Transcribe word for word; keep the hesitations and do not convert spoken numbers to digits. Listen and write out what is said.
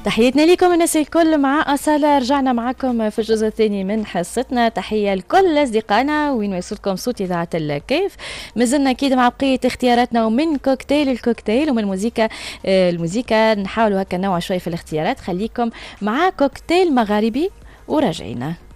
تحياتنا لكم الناس الكل. مع أصالة رجعنا معكم في الجزء الثاني من حصتنا. تحية لكل أصدقائنا وين وصلكم صوت إذاعة الكيف. مازلنا أكيد مع بقية اختياراتنا ومن كوكتيل الكوكتيل ومن موزيكا الموزيكا نحاولوا هكا نوع شوي في الاختيارات. خليكم مع كوكتيل مغاربي وراجعينا.